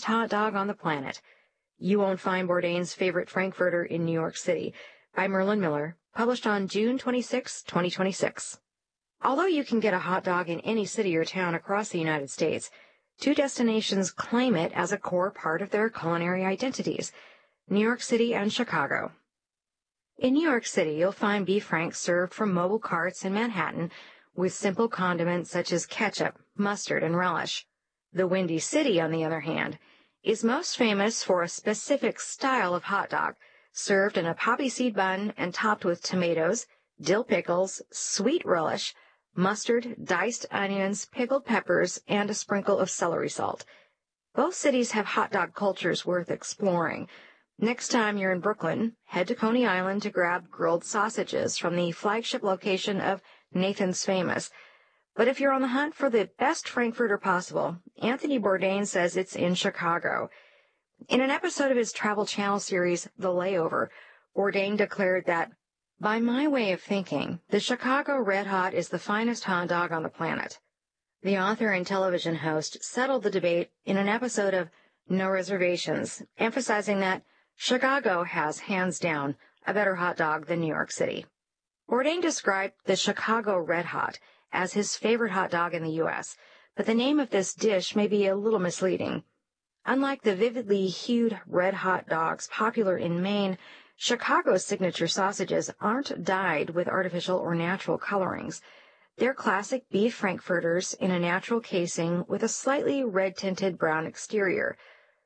hot dog on the planet. You Won't Find Bourdain's Favorite Frankfurter in New York City by Merlin Miller, published on June 26, 2026. Although you can get a hot dog in any city or town across the United States, two destinations claim it as a core part of their culinary identities, New York City and Chicago. In New York City, you'll find beef franks served from mobile carts in Manhattan with simple condiments such as ketchup, mustard, and relish. The Windy City, on the other hand, is most famous for a specific style of hot dog, served in a poppy seed bun and topped with tomatoes, dill pickles, sweet relish, mustard, diced onions, pickled peppers, and a sprinkle of celery salt. Both cities have hot dog cultures worth exploring. Next time you're in Brooklyn, head to Coney Island to grab grilled sausages from the flagship location of Nathan's Famous. But if you're on the hunt for the best Frankfurter possible, Anthony Bourdain says it's in Chicago. In an episode of his Travel Channel series, The Layover, Bourdain declared that, "By my way of thinking, the Chicago Red Hot is the finest hot dog on the planet." The author and television host settled the debate in an episode of No Reservations, emphasizing that Chicago has, hands down, a better hot dog than New York City. Bourdain described the Chicago Red Hot as his favorite hot dog in the U.S., but the name of this dish may be a little misleading. Unlike the vividly hued red hot dogs popular in Maine, Chicago's signature sausages aren't dyed with artificial or natural colorings. They're classic beef frankfurters in a natural casing with a slightly red-tinted brown exterior.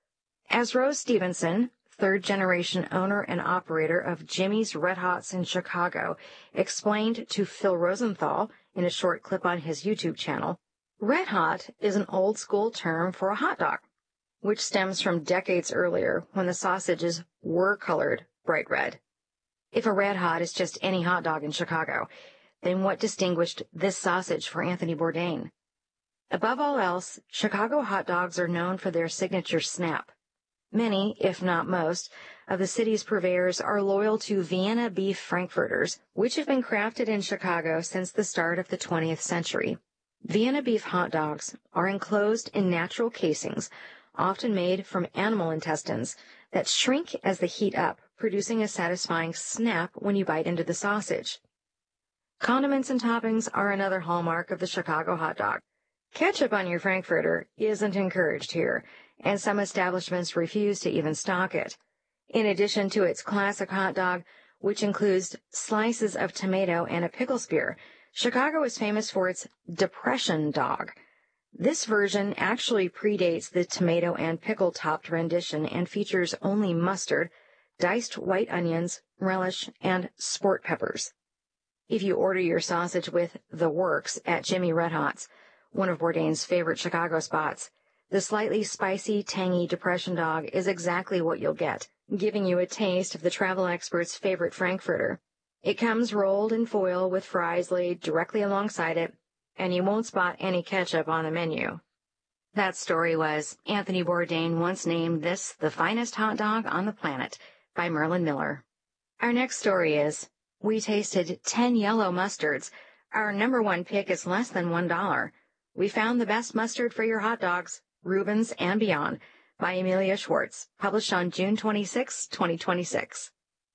As Rose Stevenson, third-generation owner and operator of Jimmy's Red Hots in Chicago, explained to Phil Rosenthal in a short clip on his YouTube channel, Red Hot is an old-school term for a hot dog, which stems from decades earlier when the sausages were colored bright red. If a Red Hot is just any hot dog in Chicago, then what distinguished this sausage for Anthony Bourdain? Above all else, Chicago hot dogs are known for their signature snap. Many, if not most, of the city's purveyors are loyal to Vienna beef frankfurters, which have been crafted in Chicago since the start of the 20th century. Vienna beef hot dogs are enclosed in natural casings, often made from animal intestines, that shrink as they heat up, producing a satisfying snap when you bite into the sausage. Condiments and toppings are another hallmark of the Chicago hot dog. Ketchup on your frankfurter isn't encouraged here, and some establishments refuse to even stock it. In addition to its classic hot dog, which includes slices of tomato and a pickle spear, Chicago is famous for its depression dog. This version actually predates the tomato and pickle-topped rendition and features only mustard, diced white onions, relish, and sport peppers. If you order your sausage with the works at Jimmy Red Hot's, one of Bourdain's favorite Chicago spots, the slightly spicy, tangy depression dog is exactly what you'll get, giving you a taste of the travel expert's favorite frankfurter. It comes rolled in foil with fries laid directly alongside it, and you won't spot any ketchup on the menu. That story was Anthony Bourdain once named this the finest hot dog on the planet by Merlin Miller. Our next story is, we tasted 10 yellow mustards. Our number one pick is less than $1. We found the best mustard for your hot dogs, Reuben's and Beyond, by Amelia Schwartz, published on June 26, 2026.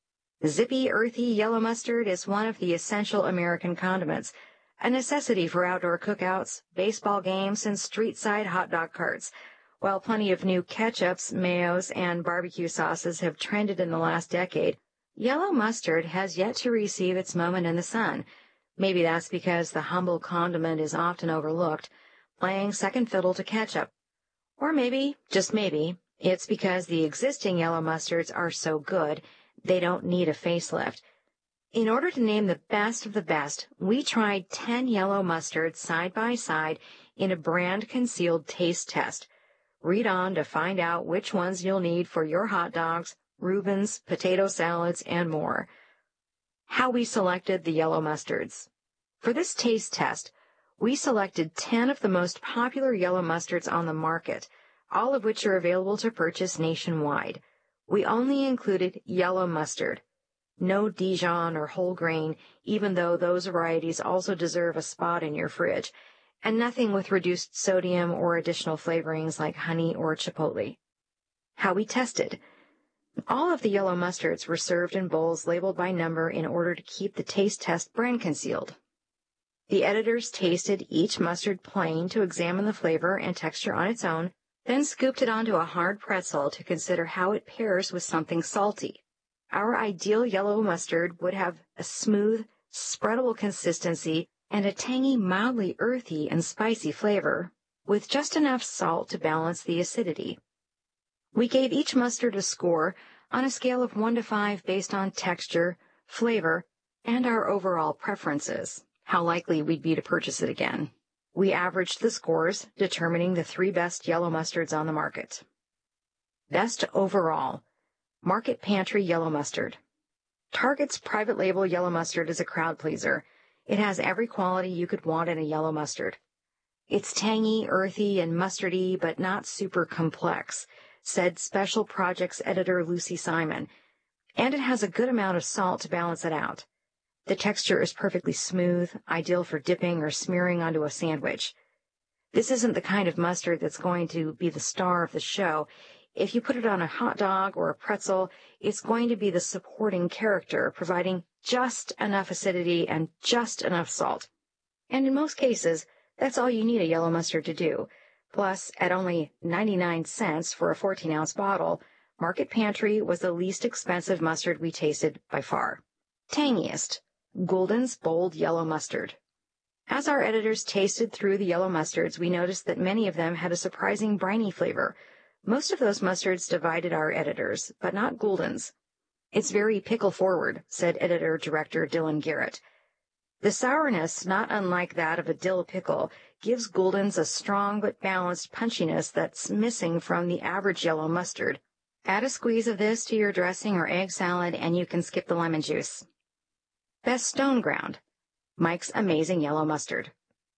Zippy, earthy yellow mustard is one of the essential American condiments, a necessity for outdoor cookouts, baseball games, and street-side hot dog carts. While plenty of new ketchups, mayos, and barbecue sauces have trended in the last decade, yellow mustard has yet to receive its moment in the sun. Maybe that's because the humble condiment is often overlooked, playing second fiddle to ketchup. Or maybe, just maybe, it's because the existing yellow mustards are so good, they don't need a facelift. In order to name the best of the best, we tried 10 yellow mustards side by side in a brand-concealed taste test. Read on to find out which ones you'll need for your hot dogs, Reuben's, potato salads, and more. How we selected the yellow mustards. For this taste test, we selected 10 of the most popular yellow mustards on the market, all of which are available to purchase nationwide. We only included yellow mustard. No Dijon or whole grain, even though those varieties also deserve a spot in your fridge, and nothing with reduced sodium or additional flavorings like honey or chipotle. How we tested. All of the yellow mustards were served in bowls labeled by number in order to keep the taste test brand concealed. The editors tasted each mustard plain to examine the flavor and texture on its own, then scooped it onto a hard pretzel to consider how it pairs with something salty. Our ideal yellow mustard would have a smooth, spreadable consistency and a tangy, mildly earthy and spicy flavor, with just enough salt to balance the acidity. We gave each mustard a score on a scale of 1 to 5 based on texture, flavor, and our overall preferences, how likely we'd be to purchase it again. We averaged the scores, determining the 3 best yellow mustards on the market. Best overall, Market Pantry Yellow Mustard. Target's private label yellow mustard is a crowd pleaser. It has every quality you could want in a yellow mustard. It's tangy, earthy, and mustardy, but not super complex, said Special Projects editor Lucy Simon, and it has a good amount of salt to balance it out. The texture is perfectly smooth, ideal for dipping or smearing onto a sandwich. This isn't the kind of mustard that's going to be the star of the show. If you put it on a hot dog or a pretzel, it's going to be the supporting character, providing just enough acidity and just enough salt. And in most cases, that's all you need a yellow mustard to do. Plus, at only 99 cents for a 14-ounce bottle, Market Pantry was the least expensive mustard we tasted by far. Tangiest, Gulden's Bold Yellow Mustard. As our editors tasted through the yellow mustards, we noticed that many of them had a surprising briny flavor. Most of those mustards divided our editors, but not Gulden's. It's very pickle-forward, said editor-director Dylan Garrett. The sourness, not unlike that of a dill pickle, gives Gulden's a strong but balanced punchiness that's missing from the average yellow mustard. Add a squeeze of this to your dressing or egg salad, and you can skip the lemon juice. Best Stone Ground, Mike's Amazing Yellow Mustard.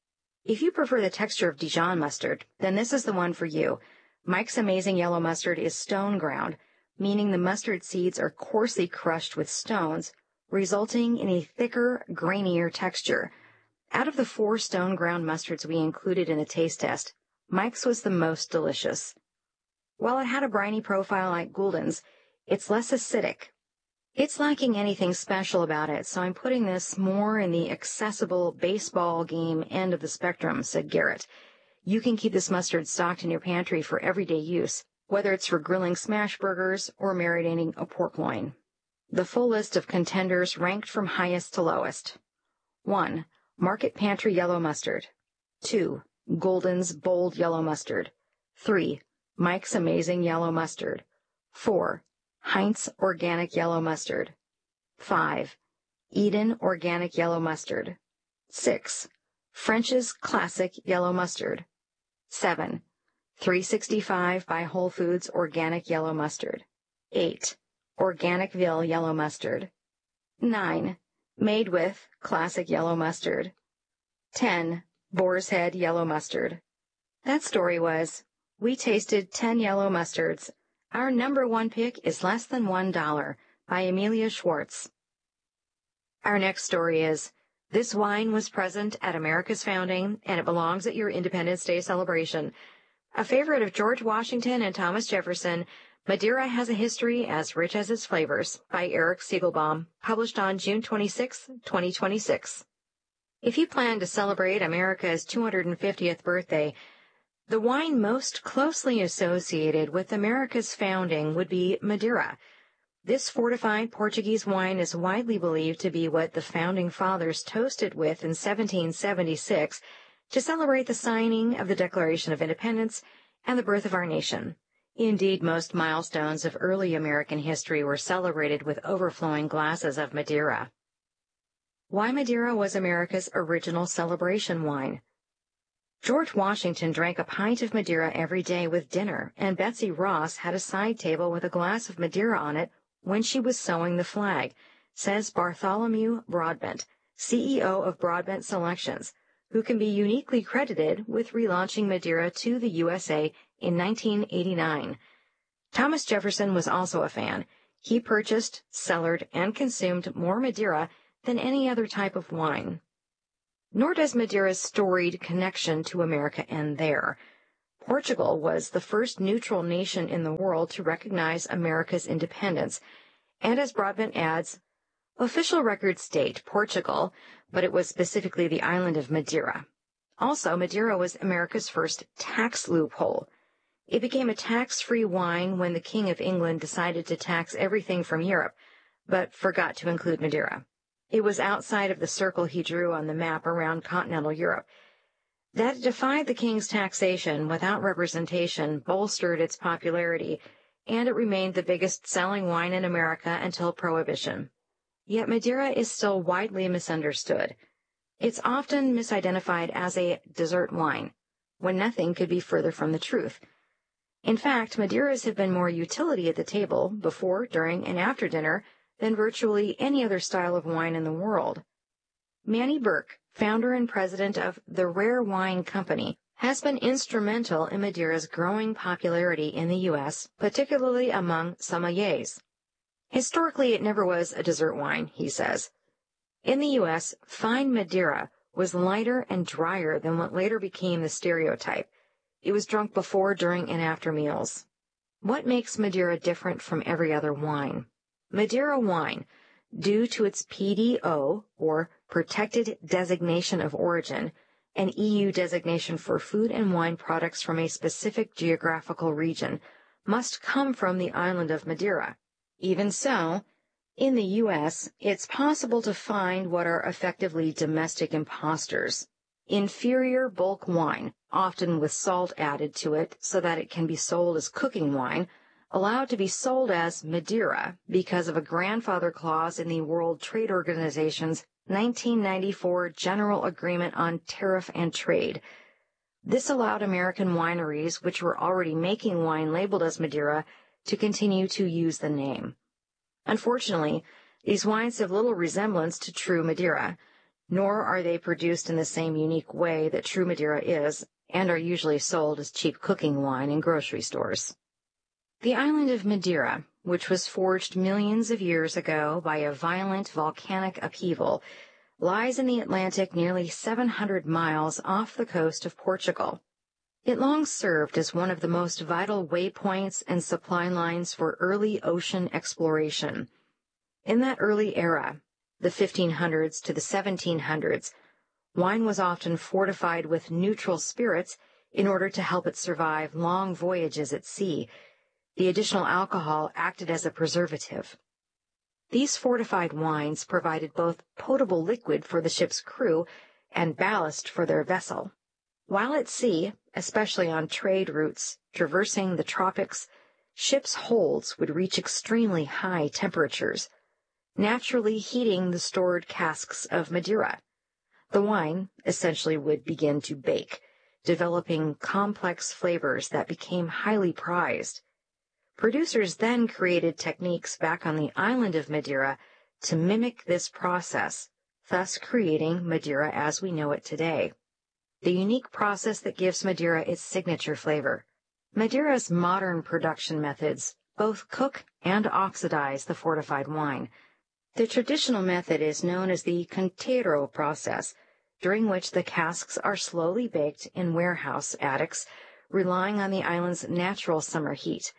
If you prefer the texture of Dijon mustard, then this is the one for you. Mike's Amazing Yellow Mustard is stone ground, meaning the mustard seeds are coarsely crushed with stones, resulting in a thicker, grainier texture. Out of the 4 stone ground mustards we included in the taste test, Mike's was the most delicious. While it had a briny profile like Gulden's, it's less acidic. It's lacking anything special about it, so I'm putting this more in the accessible baseball game end of the spectrum, said Garrett. You can keep this mustard stocked in your pantry for everyday use, whether it's for grilling smash burgers or marinating a pork loin. The full list of contenders ranked from highest to lowest. 1. Market Pantry Yellow Mustard. 2. Gulden's Bold Yellow Mustard. 3. Mike's Amazing Yellow Mustard. 4. Heinz Organic Yellow Mustard. 5. Eden Organic Yellow Mustard. 6. French's Classic Yellow Mustard. 7. 365 by Whole Foods Organic Yellow Mustard. 8. Organicville Yellow Mustard. 9. Made with Classic Yellow Mustard. 10. Boar's Head Yellow Mustard. That story was, we tasted 10 yellow mustards. Our number 1 pick is less than $1 by Amelia Schwartz. Our next story is, this wine was present at America's founding, and it belongs at your Independence Day celebration. A favorite of George Washington and Thomas Jefferson, Madeira has a history as rich as its flavors, by Eric Siegelbaum, published on June 26, 2026. If you plan to celebrate America's 250th birthday, the wine most closely associated with America's founding would be Madeira. This fortified Portuguese wine is widely believed to be what the Founding Fathers toasted with in 1776 to celebrate the signing of the Declaration of Independence and the birth of our nation. Indeed, most milestones of early American history were celebrated with overflowing glasses of Madeira. Why Madeira was America's original celebration wine. George Washington drank a pint of Madeira every day with dinner, and Betsy Ross had a side table with a glass of Madeira on it when she was sewing the flag, says Bartholomew Broadbent, CEO of Broadbent Selections, who can be uniquely credited with relaunching Madeira to the USA in 1989. Thomas Jefferson was also a fan. He purchased, cellared, and consumed more Madeira than any other type of wine. Nor does Madeira's storied connection to America end there. Portugal was the first neutral nation in the world to recognize America's independence, and as Broadbent adds, official records state Portugal, but it was specifically the island of Madeira. Also, Madeira was America's first tax loophole. It became a tax-free wine when the King of England decided to tax everything from Europe, but forgot to include Madeira. It was outside of the circle he drew on the map around continental Europe. That it defied the king's taxation without representation bolstered its popularity, and it remained the biggest-selling wine in America until Prohibition. Yet Madeira is still widely misunderstood. It's often misidentified as a dessert wine, when nothing could be further from the truth. In fact, Madeiras have been more utility at the table, before, during, and after dinner, than virtually any other style of wine in the world. Manny Burke, founder and president of the Rare Wine Company, has been instrumental in Madeira's growing popularity in the U.S., particularly among sommeliers. Historically, it never was a dessert wine, he says. In the U.S., fine Madeira was lighter and drier than what later became the stereotype. It was drunk before, during, and after meals. What makes Madeira different from every other wine? Madeira wine, due to its PDO, or Protected Designation of Origin, an EU designation for food and wine products from a specific geographical region, must come from the island of Madeira. Even so, in the U.S., it's possible to find what are effectively domestic imposters. Inferior bulk wine, often with salt added to it so that it can be sold as cooking wine, allowed to be sold as Madeira because of a grandfather clause in the World Trade Organization's 1994 General Agreement on Tariff and Trade. This allowed American wineries, which were already making wine labeled as Madeira, to continue to use the name. Unfortunately, these wines have little resemblance to true Madeira, nor are they produced in the same unique way that true Madeira is, and are usually sold as cheap cooking wine in grocery stores. The island of Madeira, which was forged millions of years ago by a violent volcanic upheaval, lies in the Atlantic nearly 700 miles off the coast of Portugal. It long served as one of the most vital waypoints and supply lines for early ocean exploration. In that early era, the 1500s to the 1700s, wine was often fortified with neutral spirits in order to help it survive long voyages at sea. The additional alcohol acted as a preservative. These fortified wines provided both potable liquid for the ship's crew and ballast for their vessel. While at sea, especially on trade routes traversing the tropics, ships' holds would reach extremely high temperatures, naturally heating the stored casks of Madeira. The wine essentially would begin to bake, developing complex flavors that became highly prized. Producers then created techniques back on the island of Madeira to mimic this process, thus creating Madeira as we know it today. The unique process that gives Madeira its signature flavor. Madeira's modern production methods both cook and oxidize the fortified wine. The traditional method is known as the canteiro process, during which the casks are slowly baked in warehouse attics, relying on the island's natural summer heat.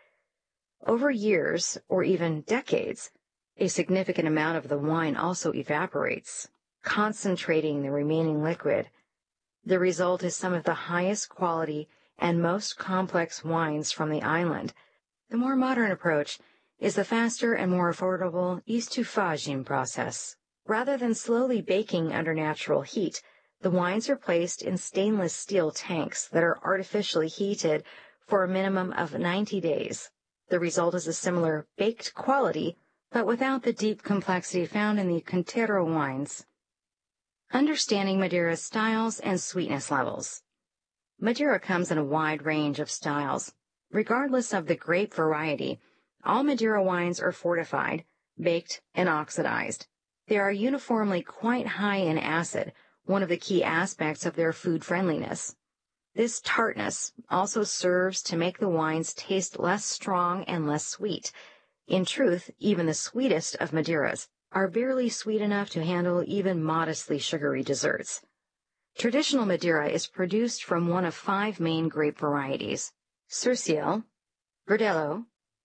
Over years, or even decades, a significant amount of the wine also evaporates, concentrating the remaining liquid. The result is some of the highest quality and most complex wines from the island. The more modern approach is the faster and more affordable estufagem process. Rather than slowly baking under natural heat, the wines are placed in stainless steel tanks that are artificially heated for a minimum of 90 days. The result is a similar baked quality, but without the deep complexity found in the canteiro wines. Understanding Madeira's styles and sweetness levels. Madeira comes in a wide range of styles. Regardless of the grape variety, all Madeira wines are fortified, baked, and oxidized. They are uniformly quite high in acid, one of the key aspects of their food friendliness. This tartness also serves to make the wines taste less strong and less sweet. In truth, even the sweetest of Madeiras are barely sweet enough to handle even modestly sugary desserts. Traditional Madeira is produced from one of 5 main grape varieties: Cercial, Verdelho,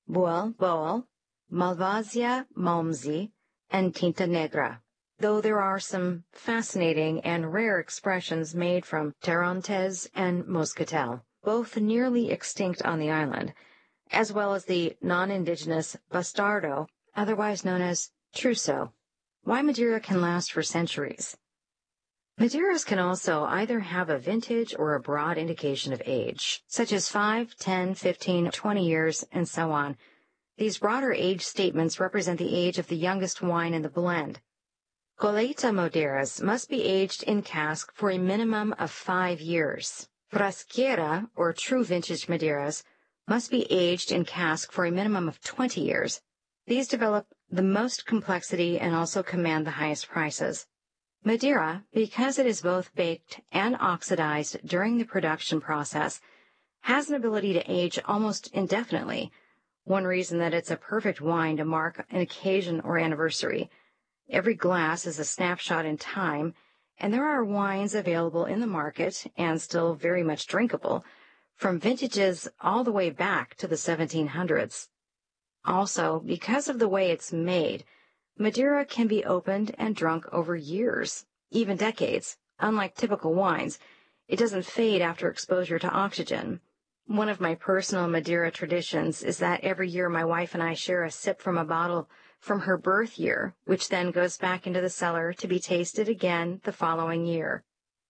Boal, Malvasia Malmsey, and Tinta Negra, though there are some fascinating and rare expressions made from Torrontés and Moscatel, both nearly extinct on the island, as well as the non-indigenous Bastardo, otherwise known as Trousseau. Why Madeira can last for centuries. Madeiras can also either have a vintage or a broad indication of age, such as 5, 10, 15, 20 years, and so on. These broader age statements represent the age of the youngest wine in the blend. Colheita Madeiras must be aged in cask for a minimum of 5 years. Frasqueira, or true vintage Madeiras, must be aged in cask for a minimum of 20 years. These develop the most complexity and also command the highest prices. Madeira, because it is both baked and oxidized during the production process, has an ability to age almost indefinitely, one reason that it's a perfect wine to mark an occasion or anniversary. Every glass is a snapshot in time, and there are wines available in the market, and still very much drinkable, from vintages all the way back to the 1700s. Also, because of the way it's made, Madeira can be opened and drunk over years, even decades. Unlike typical wines, it doesn't fade after exposure to oxygen. One of my personal Madeira traditions is that every year my wife and I share a sip from a bottle from her birth year, which then goes back into the cellar to be tasted again the following year.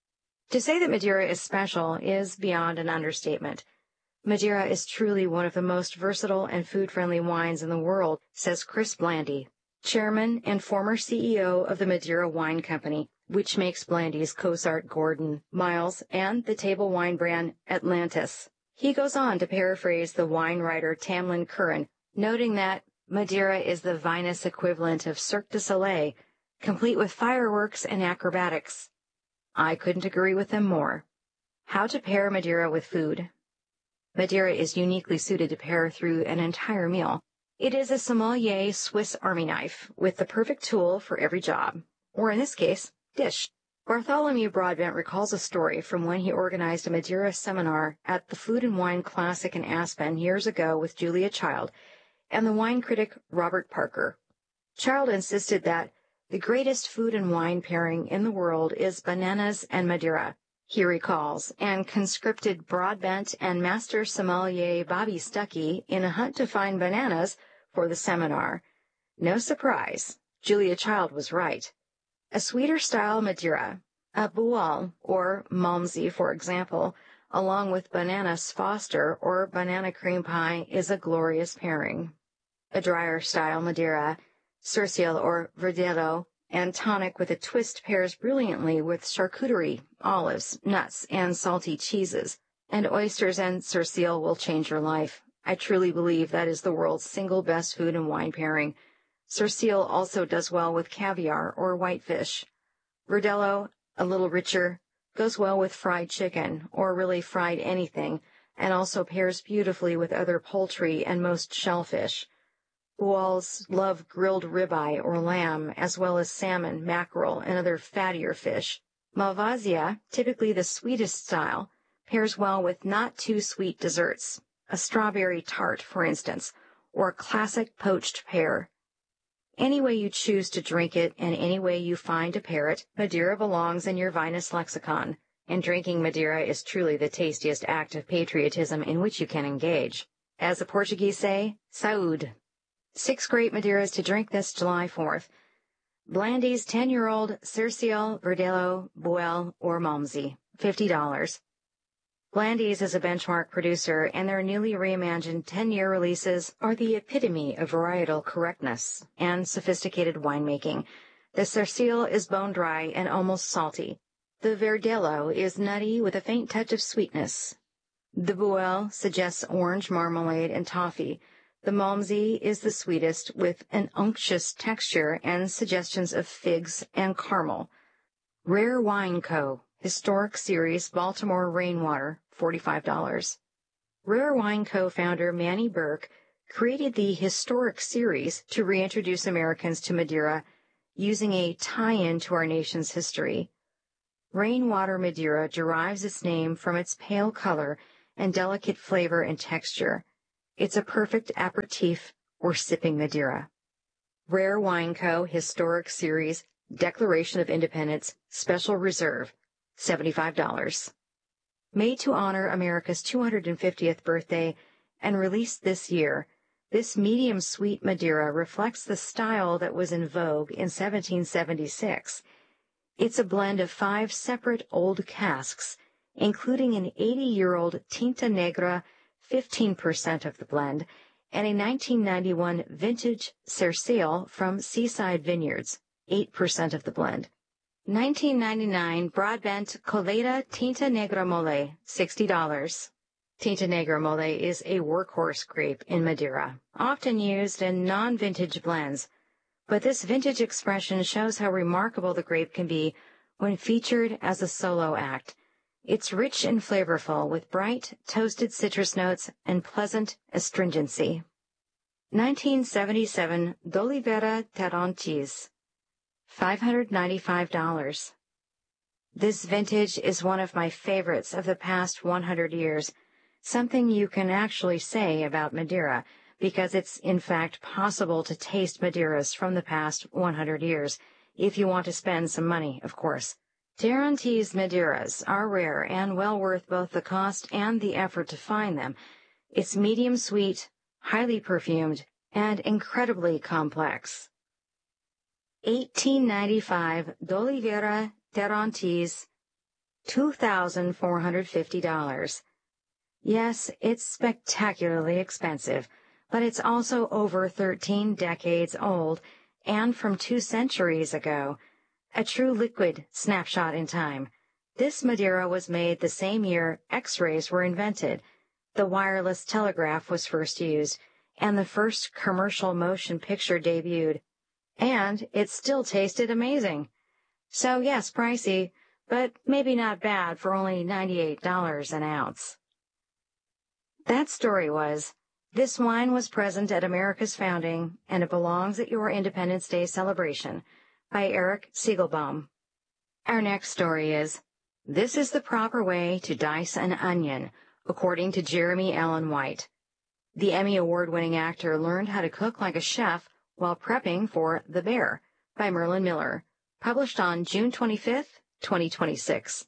To say that Madeira is special is beyond an understatement. Madeira is truly one of the most versatile and food-friendly wines in the world, says Chris Blandy, chairman and former CEO of the Madeira Wine Company, which makes Blandy's Cosart Gordon, Miles, and the table wine brand Atlantis. He goes on to paraphrase the wine writer Tamlin Curran, noting that Madeira is the vinous equivalent of Cirque du Soleil, complete with fireworks and acrobatics. I couldn't agree with him more. How to pair Madeira with food. Madeira is uniquely suited to pair through an entire meal. It is a sommelier Swiss Army knife with the perfect tool for every job, or in this case, dish. Bartholomew Broadbent recalls a story from when he organized a Madeira seminar at the Food and Wine Classic in Aspen years ago with Julia Child and the wine critic Robert Parker. Child insisted that the greatest food and wine pairing in the world is bananas and Madeira, he recalls, and conscripted Broadbent and master sommelier Bobby Stuckey in a hunt to find bananas for the seminar. No surprise, Julia Child was right. A sweeter style Madeira, a Boal or Malmsey, for example, along with bananas Foster or banana cream pie is a glorious pairing. A drier style Madeira, Cercial or Verdelho, and tonic with a twist pairs brilliantly with charcuterie, olives, nuts, and salty cheeses. And oysters and Cercial will change your life. I truly believe that is the world's single best food and wine pairing. Cercial also does well with caviar or whitefish. Verdelho, a little richer, goes well with fried chicken, or really fried anything, and also pairs beautifully with other poultry and most shellfish. Boals love grilled ribeye or lamb, as well as salmon, mackerel, and other fattier fish. Malvasia, typically the sweetest style, pairs well with not too sweet desserts, a strawberry tart, for instance, or a classic poached pear. Any way you choose to drink it and any way you find to pair it, Madeira belongs in your vinous lexicon, and drinking Madeira is truly the tastiest act of patriotism in which you can engage. As the Portuguese say, saúde. 6 great Madeiras to drink this July 4th. Blandy's 10-year-old Cercial, Verdelho, Boal, or Malmsey, $50. Blandy's is a benchmark producer, and their newly reimagined 10-year releases are the epitome of varietal correctness and sophisticated winemaking. The Cercial is bone-dry and almost salty. The Verdelho is nutty with a faint touch of sweetness. The Boal suggests orange marmalade and toffee. The Malmsey is the sweetest, with an unctuous texture and suggestions of figs and caramel. Rare Wine Co. Historic Series Baltimore Rainwater, $45. Rare Wine Co. founder Manny Burke created the Historic Series to reintroduce Americans to Madeira using a tie-in to our nation's history. Rainwater Madeira derives its name from its pale color and delicate flavor and texture. It's a perfect aperitif or sipping Madeira. Rare Wine Co. Historic Series Declaration of Independence Special Reserve, $75. Made to honor America's 250th birthday and released this year, this medium-sweet Madeira reflects the style that was in vogue in 1776. It's a blend of 5 separate old casks, including an 80-year-old Tinta Negra, 15% of the blend, and a 1991 vintage Cerceal from Seaside Vineyards, 8% of the blend. 1999 Broadbent Colheita Tinta Negra Mole, $60. Tinta Negra Mole is a workhorse grape in Madeira, often used in non-vintage blends, but this vintage expression shows how remarkable the grape can be when featured as a solo act. It's rich and flavorful with bright, toasted citrus notes and pleasant astringency. 1977 D'Oliveira Terrontes, $595. This vintage is one of my favorites of the past 100 years, something you can actually say about Madeira, because it's in fact possible to taste Madeiras from the past 100 years, if you want to spend some money, of course. Terrontes Madeiras are rare and well worth both the cost and the effort to find them. It's medium sweet, highly perfumed, and incredibly complex. 1895 D'Oliveira Terrontes, $2,450. Yes, it's spectacularly expensive, but it's also over 13 decades old and from 2 centuries ago. A true liquid snapshot in time. This Madeira was made the same year X-rays were invented, the wireless telegraph was first used, and the first commercial motion picture debuted. And it still tasted amazing. So yes, pricey, but maybe not bad for only $98 an ounce. That story was, this wine was present at America's founding, and it belongs at your Independence Day celebration, by Eric Siegelbaum. Our next story is, this is the proper way to dice an onion, according to Jeremy Allen White. The Emmy Award-winning actor learned how to cook like a chef while prepping for The Bear, by Merlin Miller, published on June 25, 2026.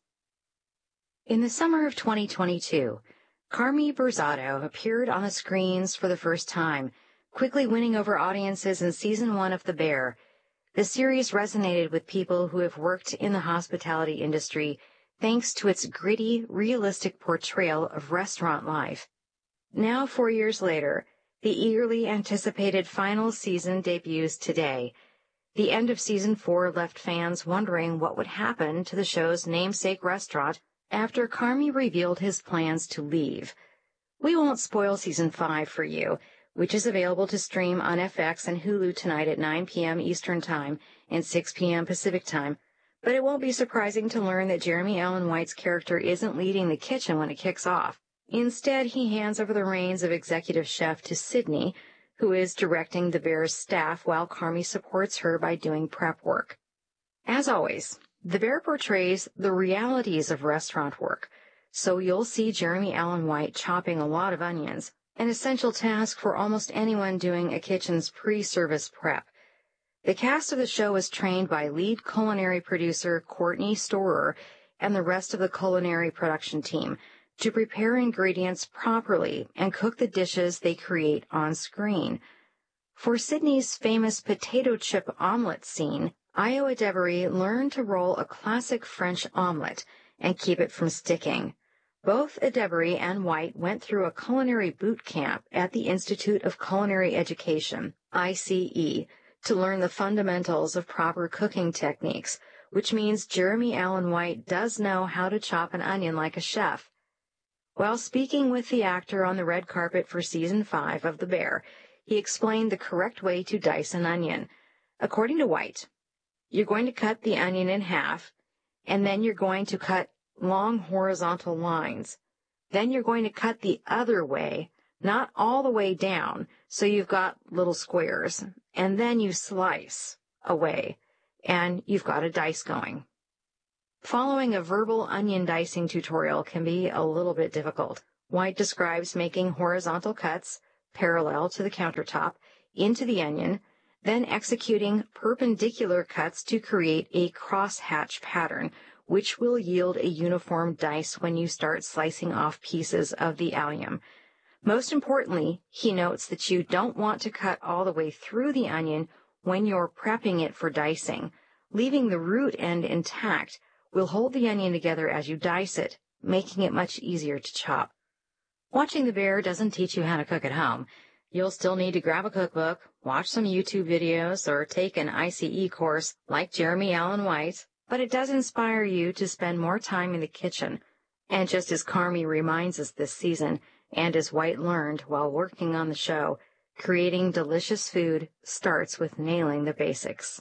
In the summer of 2022, Carmy Burzado appeared on the screens for the first time, quickly winning over audiences in Season 1 of The Bear. The series resonated with people who have worked in the hospitality industry thanks to its gritty, realistic portrayal of restaurant life. Now, 4 years later, the eagerly anticipated final season debuts today. The end of Season 4 left fans wondering what would happen to the show's namesake restaurant after Carmy revealed his plans to leave. We won't spoil Season 5 for you, which is available to stream on FX and Hulu tonight at 9 p.m. Eastern Time and 6 p.m. Pacific Time, but it won't be surprising to learn that Jeremy Allen White's character isn't leading the kitchen when it kicks off. Instead, he hands over the reins of executive chef to Sydney, who is directing The Bear's staff while Carmy supports her by doing prep work. As always, The Bear portrays the realities of restaurant work, so you'll see Jeremy Allen White chopping a lot of onions, an essential task for almost anyone doing a kitchen's pre-service prep. The cast of the show is trained by lead culinary producer Courtney Storer and the rest of the culinary production team to prepare ingredients properly and cook the dishes they create on screen. For Sydney's famous potato chip omelet scene, Ayo Edebiri learned to roll a classic French omelet and keep it from sticking. Both Edebiri and White went through a culinary boot camp at the Institute of Culinary Education, ICE, to learn the fundamentals of proper cooking techniques, which means Jeremy Allen White does know how to chop an onion like a chef. While speaking with the actor on the red carpet for Season 5 of The Bear, he explained the correct way to dice an onion. According to White, you're going to cut the onion in half, and then you're going to cut long horizontal lines. Then you're going to cut the other way, not all the way down, so you've got little squares, and then you slice away, and you've got a dice going. Following a verbal onion dicing tutorial can be a little bit difficult. White describes making horizontal cuts parallel to the countertop into the onion, then executing perpendicular cuts to create a crosshatch pattern, which will yield a uniform dice when you start slicing off pieces of the allium. Most importantly, he notes that you don't want to cut all the way through the onion when you're prepping it for dicing. Leaving the root end intact will hold the onion together as you dice it, making it much easier to chop. Watching the bear doesn't teach you how to cook at home. You'll still need to grab a cookbook, watch some YouTube videos, or take an ICE course like Jeremy Allen White, but it does inspire you to spend more time in the kitchen. And just as Carmy reminds us this season, and as White learned while working on the show, creating delicious food starts with nailing the basics.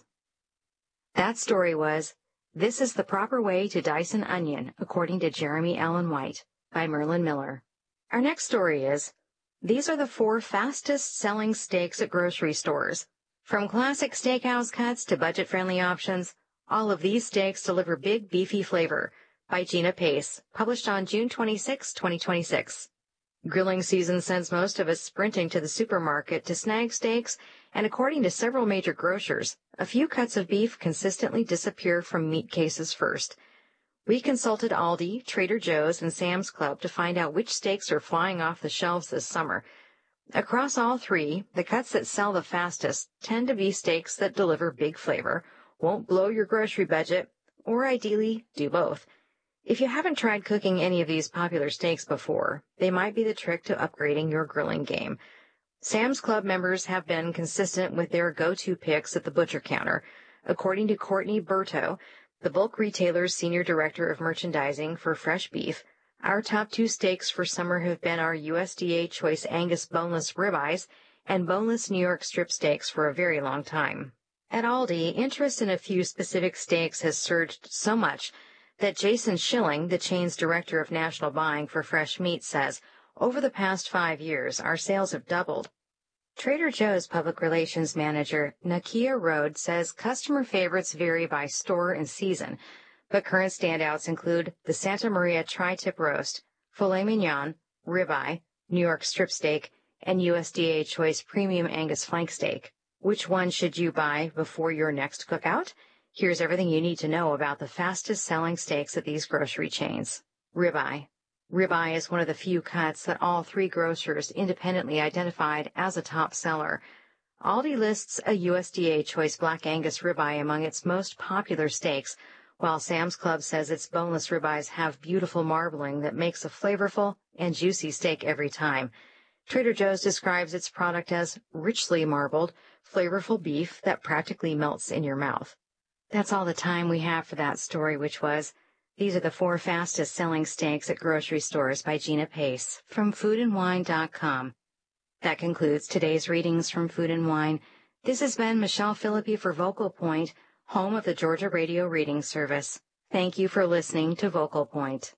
That story was This is the Proper Way to Dice an Onion, according to Jeremy Allen White, by Merlin Miller. Our next story is, These are the 4 fastest-selling steaks at grocery stores. From classic steakhouse cuts to budget-friendly options, all of these steaks deliver big, beefy flavor, by Gina Pace, published on June 26, 2026. Grilling season sends most of us sprinting to the supermarket to snag steaks, and according to several major grocers, a few cuts of beef consistently disappear from meat cases first. We consulted Aldi, Trader Joe's, and Sam's Club to find out which steaks are flying off the shelves this summer. Across all 3, the cuts that sell the fastest tend to be steaks that deliver big flavor, won't blow your grocery budget, or ideally do both. If you haven't tried cooking any of these popular steaks before, they might be the trick to upgrading your grilling game. Sam's Club members have been consistent with their go-to picks at the butcher counter. According to Courtney Berto, the bulk retailer's senior director of merchandising for fresh beef, our top 2 steaks for summer have been our USDA Choice Angus boneless ribeyes and boneless New York strip steaks for a very long time. At Aldi, interest in a few specific steaks has surged so much that Jason Schilling, the chain's director of national buying for fresh meat, says, over the past 5 years, our sales have doubled. Trader Joe's public relations manager, Nakia Rode, says customer favorites vary by store and season, but current standouts include the Santa Maria tri-tip roast, filet mignon, ribeye, New York strip steak, and USDA Choice Premium Angus flank steak. Which one should you buy before your next cookout? Here's everything you need to know about the fastest-selling steaks at these grocery chains. Ribeye. Ribeye is one of the few cuts that all 3 grocers independently identified as a top seller. Aldi lists a USDA Choice Black Angus ribeye among its most popular steaks, while Sam's Club says its boneless ribeyes have beautiful marbling that makes a flavorful and juicy steak every time. Trader Joe's describes its product as richly marbled, flavorful beef that practically melts in your mouth. That's all the time we have for that story, which was, These are the 4 fastest-selling steaks at grocery stores by Gina Pace from foodandwine.com. That concludes today's readings from Food and Wine. This has been Michelle Philippi for Vocal Point, home of the Georgia Radio Reading Service. Thank you for listening to Vocal Point.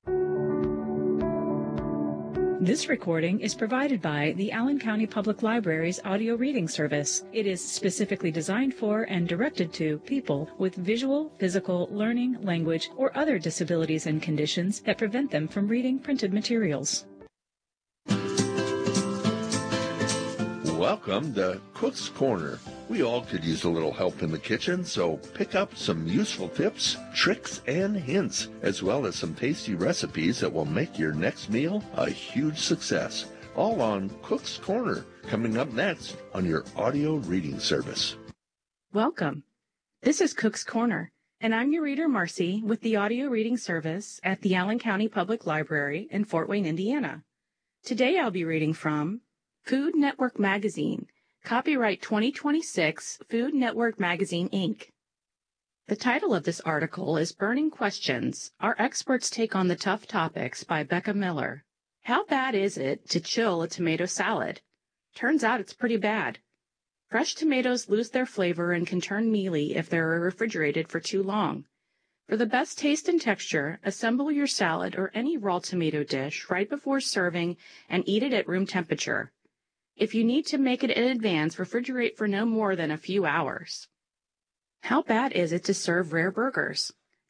This recording is provided by the Allen County Public Library's audio reading service. It is specifically designed for and directed to people with visual, physical, learning, language, or other disabilities and conditions that prevent them from reading printed materials. Welcome to Cook's Corner. We all could use a little help in the kitchen, so pick up some useful tips, tricks, and hints, as well as some tasty recipes that will make your next meal a huge success. All on Cook's Corner, coming up next on your audio reading service. Welcome. This is Cook's Corner, and I'm your reader, Marcy, with the audio reading service at the Allen County Public Library in Fort Wayne, Indiana. Today I'll be reading from Food Network Magazine, copyright 2026, Food Network Magazine, Inc. The title of this article is Burning Questions, Our Experts Take on the Tough Topics by Becca Miller. How bad is it to chill a tomato salad? Turns out it's pretty bad. Fresh tomatoes lose their flavor and can turn mealy if they're refrigerated for too long. For the best taste and texture, assemble your salad or any raw tomato dish right before serving and eat it at room temperature. If you need to make it in advance, refrigerate for no more than a few hours. How bad is it to serve rare burgers?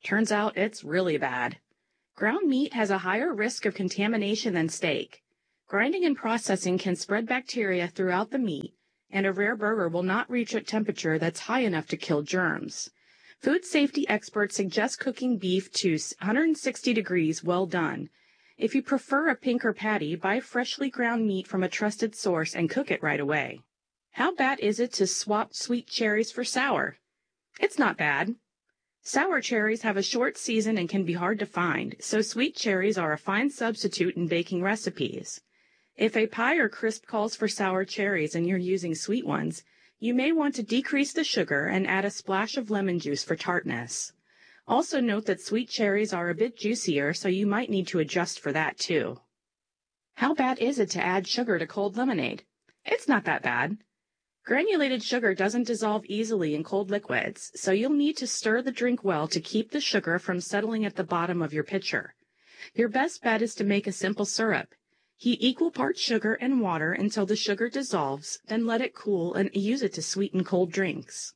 Turns out it's really bad. Ground meat has a higher risk of contamination than steak. Grinding and processing can spread bacteria throughout the meat, and a rare burger will not reach a temperature that's high enough to kill germs. Food safety experts suggest cooking beef to 160 degrees well done. If you prefer a pinker patty, buy freshly ground meat from a trusted source and cook it right away. How bad is it to swap sweet cherries for sour? It's not bad. Sour cherries have a short season and can be hard to find, so sweet cherries are a fine substitute in baking recipes. If a pie or crisp calls for sour cherries and you're using sweet ones, you may want to decrease the sugar and add a splash of lemon juice for tartness. Also note that sweet cherries are a bit juicier, so you might need to adjust for that too. How bad is it to add sugar to cold lemonade? It's not that bad. Granulated sugar doesn't dissolve easily in cold liquids, so you'll need to stir the drink well to keep the sugar from settling at the bottom of your pitcher. Your best bet is to make a simple syrup. Heat equal parts sugar and water until the sugar dissolves, then let it cool and use it to sweeten cold drinks.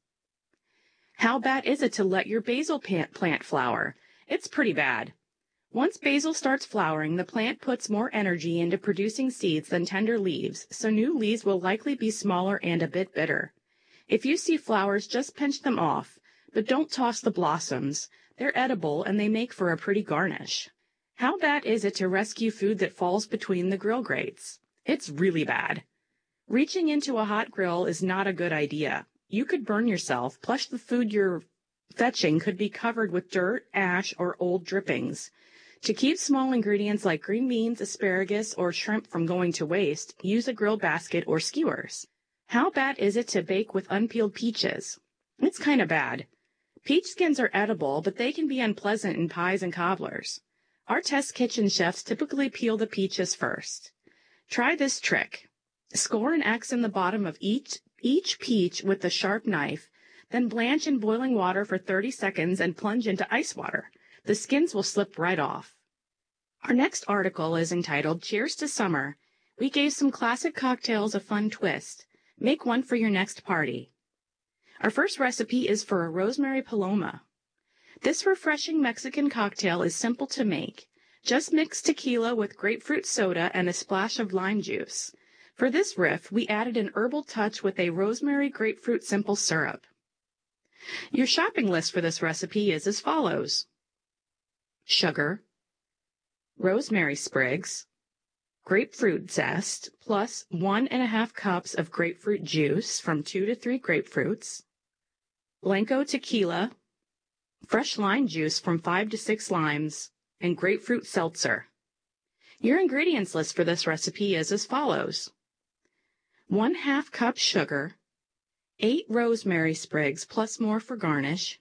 How bad is it to let your basil plant flower? It's pretty bad. Once basil starts flowering, the plant puts more energy into producing seeds than tender leaves, so new leaves will likely be smaller and a bit bitter. If you see flowers, just pinch them off, but don't toss the blossoms. They're edible and they make for a pretty garnish. How bad is it to rescue food that falls between the grill grates? It's really bad. Reaching into a hot grill is not a good idea. You could burn yourself, plus the food you're fetching could be covered with dirt, ash, or old drippings. To keep small ingredients like green beans, asparagus, or shrimp from going to waste, use a grill basket or skewers. How bad is it to bake with unpeeled peaches? It's kind of bad. Peach skins are edible, but they can be unpleasant in pies and cobblers. Our test kitchen chefs typically peel the peaches first. Try this trick. Score an X in the bottom of each peach with a sharp knife, then blanch in boiling water for 30 seconds and plunge into ice water. The skins will slip right off. Our next article is entitled Cheers to Summer. We gave some classic cocktails a fun twist. Make one for your next party. Our first recipe is for a rosemary paloma. This refreshing Mexican cocktail is simple to make. Just mix tequila with grapefruit soda and a splash of lime juice. For this riff, we added an herbal touch with a rosemary grapefruit simple syrup. Your shopping list for this recipe is as follows: sugar, rosemary sprigs, grapefruit zest, plus 1.5 cups of grapefruit juice from 2 to 3 grapefruits, Blanco tequila, fresh lime juice from 5 to 6 limes, and grapefruit seltzer. Your ingredients list for this recipe is as follows: 1/2 cup sugar, 8 rosemary sprigs plus more for garnish,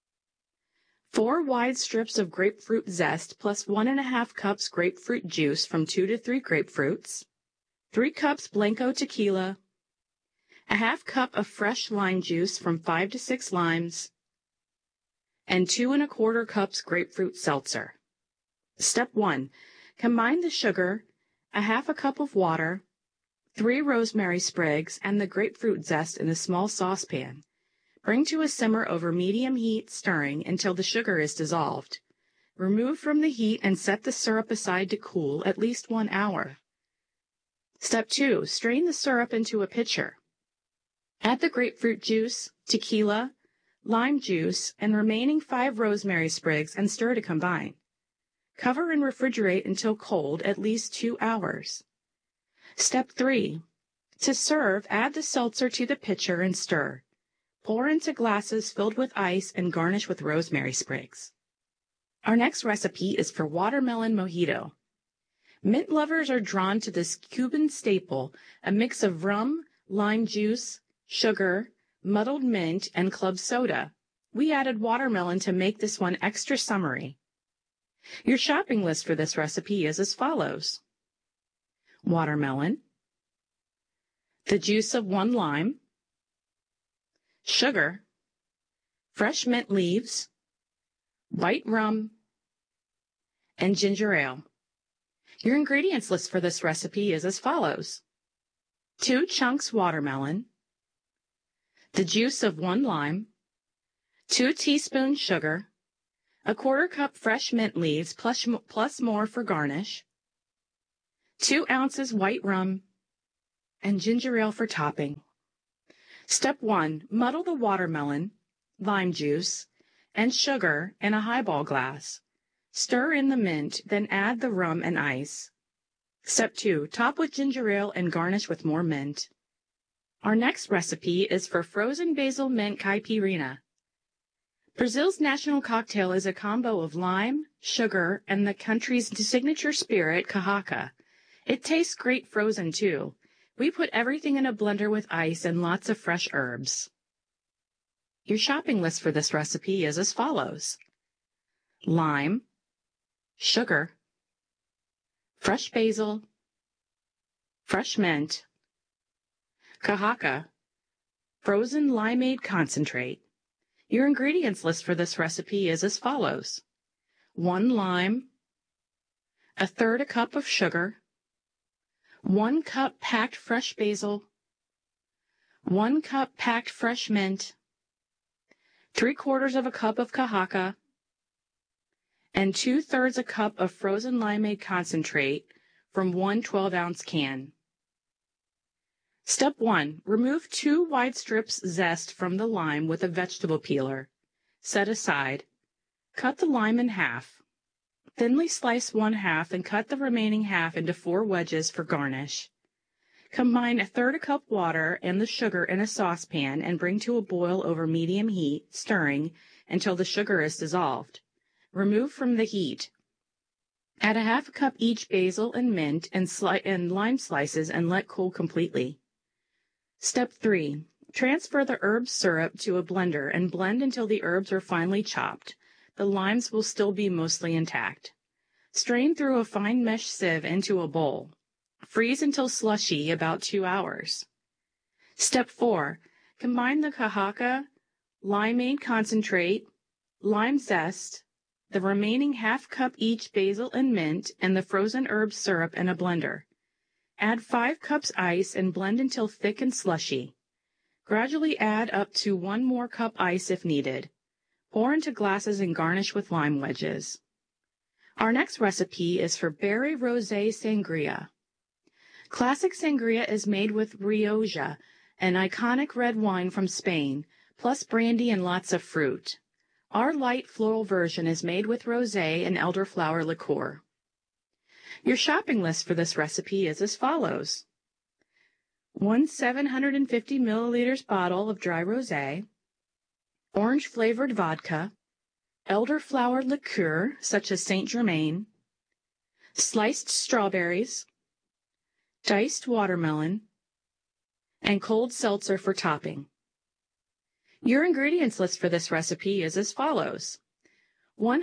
4 wide strips of grapefruit zest plus 1.5 cups grapefruit juice from 2 to 3 grapefruits, 3 cups Blanco tequila, 1/2 cup of fresh lime juice from 5 to 6 limes, and 2.25 cups grapefruit seltzer. Step 1. Combine the sugar, 1/2 cup of water, 3 rosemary sprigs, and the grapefruit zest in a small saucepan. Bring to a simmer over medium heat, stirring until the sugar is dissolved. Remove from the heat and set the syrup aside to cool at least 1 hour. Step 2. Strain the syrup into a pitcher. Add the grapefruit juice, tequila, lime juice, and remaining 5 rosemary sprigs and stir to combine. Cover and refrigerate until cold, at least 2 hours. Step 3. To serve, add the seltzer to the pitcher and stir. Pour into glasses filled with ice and garnish with rosemary sprigs. Our next recipe is for watermelon mojito. Mint lovers are drawn to this Cuban staple, a mix of rum, lime juice, sugar, muddled mint, and club soda. We added watermelon to make this one extra summery. Your shopping list for this recipe is as follows: watermelon, the juice of 1 lime, sugar, fresh mint leaves, white rum, and ginger ale. Your ingredients list for this recipe is as follows: 2 chunks watermelon, the juice of 1 lime, 2 teaspoons sugar, 1/4 cup fresh mint leaves plus more for garnish, 2 ounces white rum, and ginger ale for topping. Step 1. Muddle the watermelon, lime juice, and sugar in a highball glass. Stir in the mint, then add the rum and ice. Step 2. Top with ginger ale and garnish with more mint. Our next recipe is for frozen basil mint caipirinha. Brazil's national cocktail is a combo of lime, sugar, and the country's signature spirit, cajaca. It tastes great frozen, too. We put everything in a blender with ice and lots of fresh herbs. Your shopping list for this recipe is as follows: lime, sugar, fresh basil, fresh mint, cajaca, frozen limeade concentrate. Your ingredients list for this recipe is as follows: 1 lime, 1/3 cup of sugar, 1 cup packed fresh basil, 1 cup packed fresh mint, 3/4 cup of cajaca, and 2/3 cup of frozen limeade concentrate from 1 12-ounce can. Step 1. Remove 2 wide strips zest from the lime with a vegetable peeler. Set aside. Cut the lime in half. Thinly slice 1/2 and cut the remaining half into 4 wedges for garnish. Combine 1/3 cup water and the sugar in a saucepan and bring to a boil over medium heat, stirring until the sugar is dissolved. Remove from the heat. Add 1/2 cup each basil and mint and lime slices and let cool completely. Step 3. Transfer the herb syrup to a blender and blend until the herbs are finely chopped. The limes will still be mostly intact. Strain through a fine mesh sieve into a bowl. Freeze until slushy, about 2 hours. Step 4. Combine the cajaca, limeade concentrate, lime zest, the remaining 1/2 cup each basil and mint, and the frozen herb syrup in a blender. Add 5 cups ice and blend until thick and slushy. Gradually add up to 1 more cup ice if needed. Pour into glasses and garnish with lime wedges. Our next recipe is for berry rosé sangria. Classic sangria is made with Rioja, an iconic red wine from Spain, plus brandy and lots of fruit. Our light floral version is made with rosé and elderflower liqueur. Your shopping list for this recipe is as follows: 1 750 milliliters bottle of dry rosé, orange-flavored vodka, elderflower liqueur such as Saint Germain, sliced strawberries, diced watermelon, and cold seltzer for topping. Your ingredients list for this recipe is as follows: 1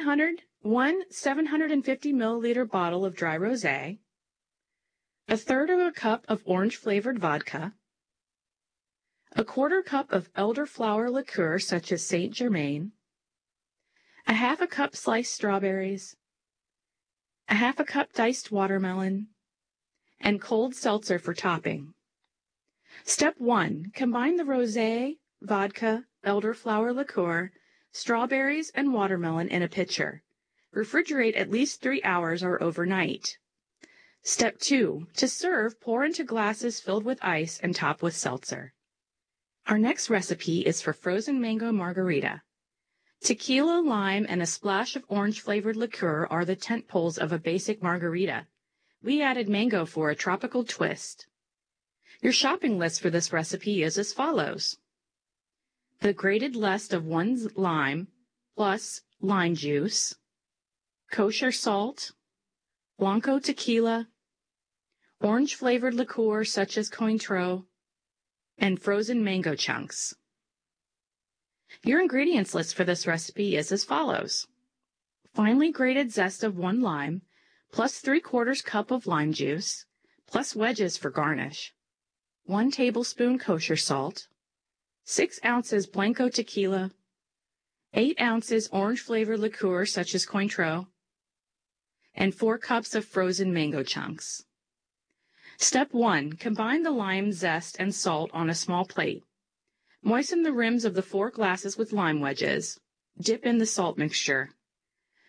750 milliliter bottle of dry rosé, 1/3 cup of orange-flavored vodka, 1/4 cup of elderflower liqueur such as Saint Germain, 1/2 cup sliced strawberries, 1/2 cup diced watermelon, and cold seltzer for topping. Step 1. Combine the rosé, vodka, elderflower liqueur, strawberries, and watermelon in a pitcher. Refrigerate at least 3 hours or overnight. Step 2. To serve, pour into glasses filled with ice and top with seltzer. Our next recipe is for frozen mango margarita. Tequila, lime, and a splash of orange-flavored liqueur are the tent poles of a basic margarita. We added mango for a tropical twist. Your shopping list for this recipe is as follows: the grated zest of 1 lime plus lime juice, kosher salt, Blanco tequila, orange-flavored liqueur such as Cointreau, and frozen mango chunks. Your ingredients list for this recipe is as follows: finely grated zest of 1 lime, plus 3/4 cup of lime juice, plus wedges for garnish, 1 tablespoon kosher salt, 6 ounces Blanco tequila, 8 ounces orange-flavored liqueur such as Cointreau, and 4 cups of frozen mango chunks. Step 1. Combine the lime zest and salt on a small plate. Moisten the rims of the 4 glasses with lime wedges. Dip in the salt mixture.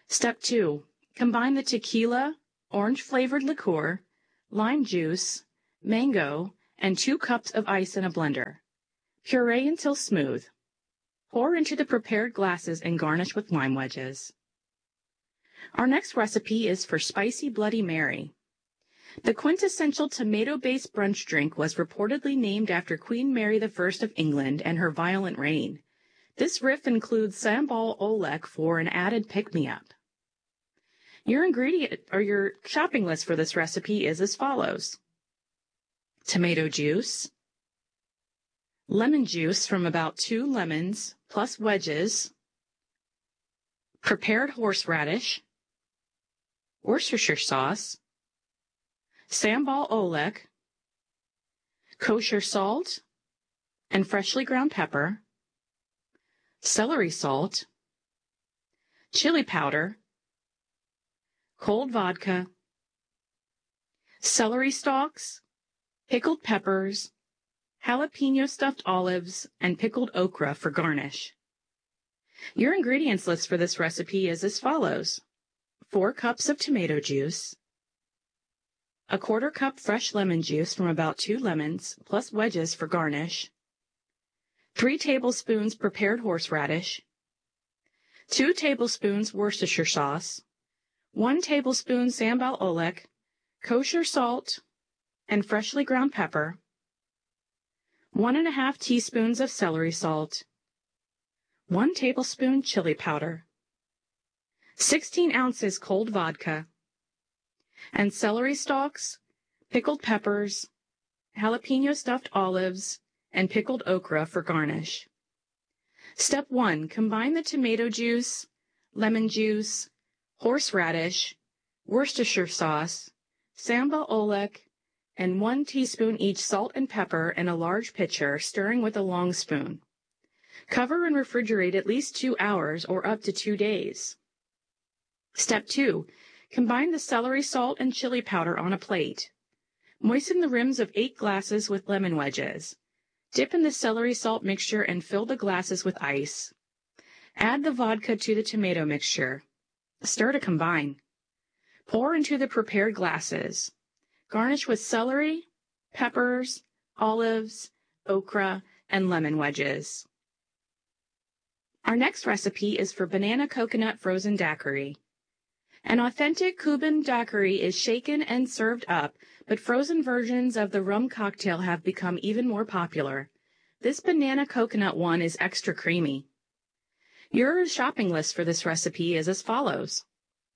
Step 2. Combine the tequila, orange-flavored liqueur, lime juice, mango, and 2 cups of ice in a blender. Puree until smooth. Pour into the prepared glasses and garnish with lime wedges. Our next recipe is for Spicy Bloody Mary. The quintessential tomato-based brunch drink was reportedly named after Queen Mary I of England and her violent reign. This riff includes sambal oelek for an added pick-me-up. Your shopping list for this recipe is as follows: tomato juice, lemon juice from about 2 lemons plus wedges, prepared horseradish, Worcestershire sauce, sambal oelek, kosher salt and freshly ground pepper, celery salt, chili powder, cold vodka, celery stalks, pickled peppers, jalapeno stuffed olives, and pickled okra for garnish. Your ingredients list for this recipe is as follows: 4 cups of tomato juice, a 1/4 cup fresh lemon juice from about 2 lemons plus wedges for garnish, 3 tablespoons prepared horseradish, 2 tablespoons Worcestershire sauce, 1 tablespoon sambal oelek, kosher salt, and freshly ground pepper, 1½ teaspoons of celery salt, 1 tablespoon chili powder, 16 ounces cold vodka, and celery stalks, pickled peppers, jalapeno stuffed olives, and pickled okra for garnish. Step 1. Combine the tomato juice, lemon juice, horseradish, Worcestershire sauce, sambal oelek, and 1 teaspoon each salt and pepper in a large pitcher, stirring with a long spoon. Cover and refrigerate at least 2 hours or up to 2 days. Step 2. Combine the celery salt and chili powder on a plate. Moisten the rims of 8 glasses with lemon wedges. Dip in the celery salt mixture and fill the glasses with ice. Add the vodka to the tomato mixture. Stir to combine. Pour into the prepared glasses. Garnish with celery, peppers, olives, okra, and lemon wedges. Our next recipe is for banana coconut frozen daiquiri. An authentic Cuban daiquiri is shaken and served up, but frozen versions of the rum cocktail have become even more popular. This banana coconut one is extra creamy. Your shopping list for this recipe is as follows: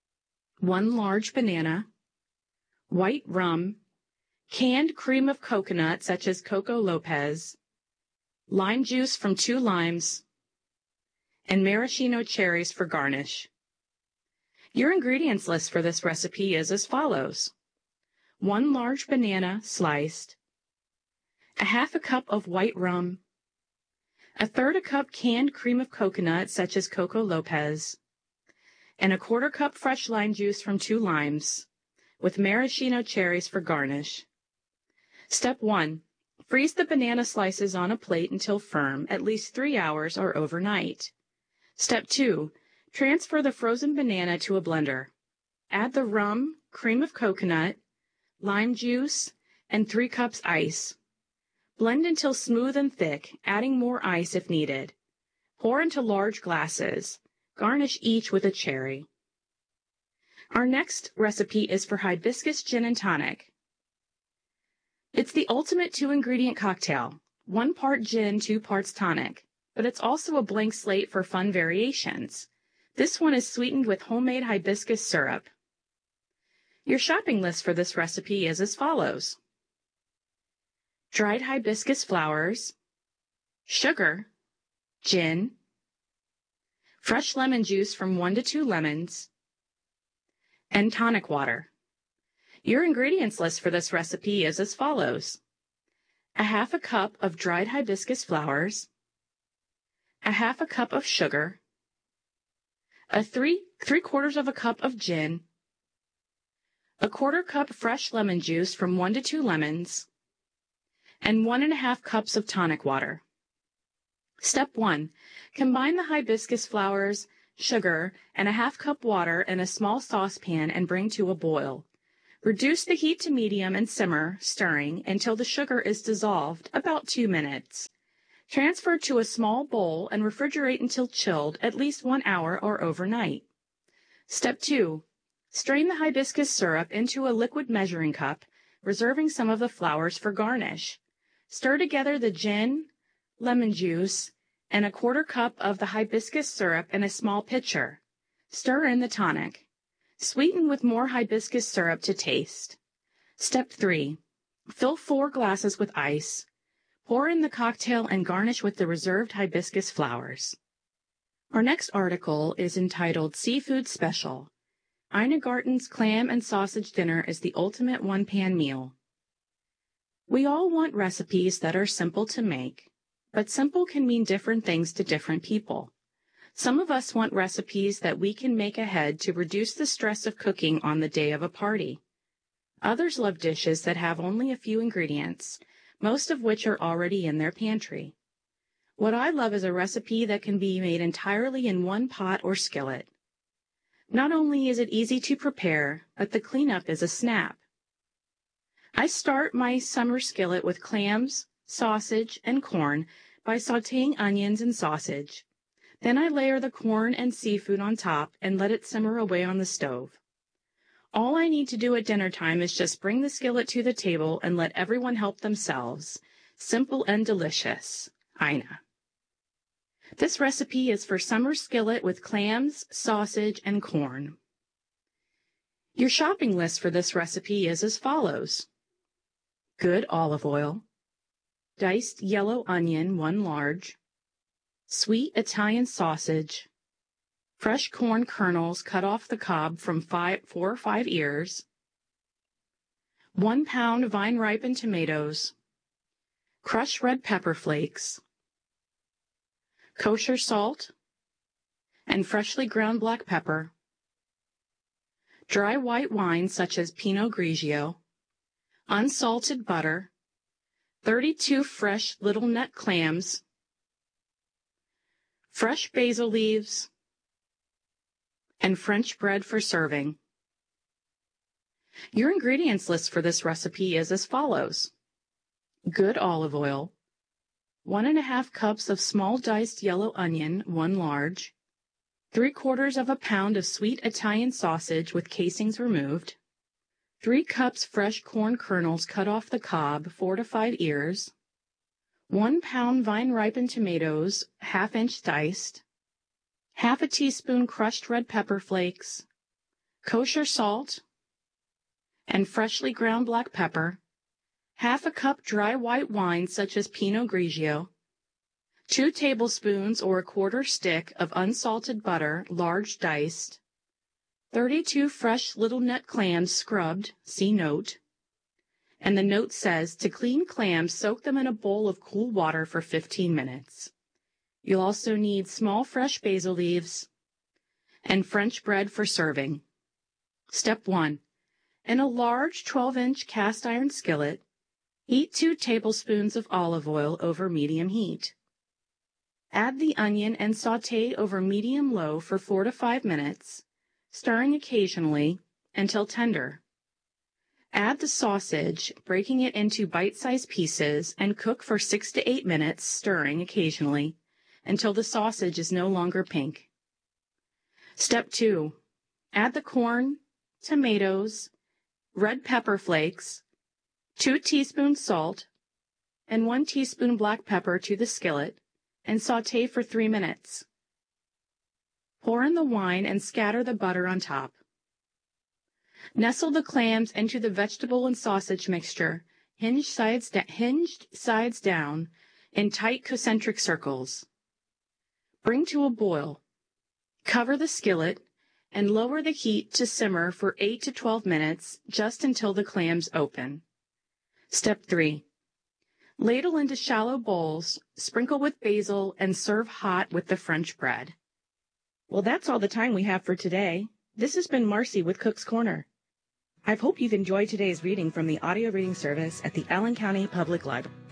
1 large banana, white rum, canned cream of coconut such as Coco Lopez, lime juice from 2 limes, and maraschino cherries for garnish. Your ingredients list for this recipe is as follows: 1 large banana sliced, 1/2 cup of white rum, 1/3 cup canned cream of coconut such as Coco Lopez, and 1/4 cup fresh lime juice from 2 limes, with maraschino cherries for garnish. Step 1. Freeze the banana slices on a plate until firm, at least 3 hours or overnight. Step 2. Transfer the frozen banana to a blender. Add the rum, cream of coconut, lime juice, and 3 cups ice. Blend until smooth and thick, adding more ice if needed. Pour into large glasses. Garnish each with a cherry. Our next recipe is for hibiscus gin and tonic. It's the ultimate 2-ingredient cocktail, 1 part gin, 2 parts tonic, but it's also a blank slate for fun variations. This one is sweetened with homemade hibiscus syrup. Your shopping list for this recipe is as follows: dried hibiscus flowers, sugar, gin, fresh lemon juice from 1 to 2 lemons, and tonic water. Your ingredients list for this recipe is as follows: 1/2 cup of dried hibiscus flowers, 1/2 cup of sugar, 3/4 cup of gin, 1/4 cup fresh lemon juice from 1 to 2 lemons, and 1½ cups of tonic water. Step 1. Combine the hibiscus flowers, sugar, and a half-cup water in a small saucepan and bring to a boil. Reduce the heat to medium and simmer, stirring, until the sugar is dissolved, about 2 minutes. Transfer to a small bowl and refrigerate until chilled, at least 1 hour or overnight. Step 2. Strain the hibiscus syrup into a liquid measuring cup, reserving some of the flowers for garnish. Stir together the gin, lemon juice, and a 1/4 cup of the hibiscus syrup in a small pitcher. Stir in the tonic. Sweeten with more hibiscus syrup to taste. Step 3. Fill 4 glasses with ice. Pour in the cocktail and garnish with the reserved hibiscus flowers. Our next article is entitled Seafood Special. Ina Garten's clam and sausage dinner is the ultimate one-pan meal. We all want recipes that are simple to make, but simple can mean different things to different people. Some of us want recipes that we can make ahead to reduce the stress of cooking on the day of a party. Others love dishes that have only a few ingredients, most of which are already in their pantry. What I love is a recipe that can be made entirely in one pot or skillet. Not only is it easy to prepare, but the cleanup is a snap. I start my summer skillet with clams, sausage, and corn by sautéing onions and sausage. Then I layer the corn and seafood on top and let it simmer away on the stove. All I need to do at dinner time is just bring the skillet to the table and let everyone help themselves. Simple and delicious. Ina. This recipe is for summer skillet with clams, sausage, and corn. Your shopping list for this recipe is as follows. Good olive oil. Diced yellow onion, 1 large. Sweet Italian sausage, fresh corn kernels cut off the cob from 4 or 5 ears, 1 pound vine-ripened tomatoes, crushed red pepper flakes, kosher salt, and freshly ground black pepper, dry white wine such as Pinot Grigio, unsalted butter, 32 fresh little nut clams, fresh basil leaves, and French bread for serving. Your ingredients list for this recipe is as follows. Good olive oil, 1½ cups of small diced yellow onion, 1 large, 3/4 pound of sweet Italian sausage with casings removed, 3 cups fresh corn kernels cut off the cob, 4 to 5 ears, 1 pound vine-ripened tomatoes, 1/2 inch diced, 1/2 teaspoon crushed red pepper flakes, kosher salt, and freshly ground black pepper, 1/2 cup dry white wine such as Pinot Grigio, 2 tablespoons or 1/4 stick of unsalted butter, large diced, 32 fresh little nut clams scrubbed, see note. And the note says to clean clams, soak them in a bowl of cool water for 15 minutes. You'll also need small fresh basil leaves and French bread for serving. Step 1. In a large 12-inch cast iron skillet, heat 2 tablespoons of olive oil over medium heat. Add the onion and sauté over medium-low for 4 to 5 minutes, stirring occasionally until tender. Add the sausage, breaking it into bite-sized pieces, and cook for 6 to 8 minutes, stirring occasionally, until the sausage is no longer pink. Step 2. Add the corn, tomatoes, red pepper flakes, 2 teaspoons salt, and 1 teaspoon black pepper to the skillet, and sauté for 3 minutes. Pour in the wine and scatter the butter on top. Nestle the clams into the vegetable and sausage mixture, hinged sides down, in tight concentric circles. Bring to a boil. Cover the skillet and lower the heat to simmer for 8 to 12 minutes, just until the clams open. Step 3. Ladle into shallow bowls, sprinkle with basil, and serve hot with the French bread. Well, that's all the time we have for today. This has been Marcy with Cook's Corner. I hope you've enjoyed today's reading from the audio reading service at the Allen County Public Library.